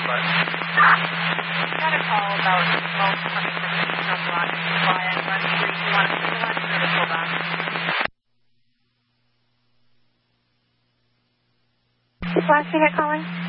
But got a call about smoke coming from Block Supply at Front Street. You want to pull back? Last unit calling.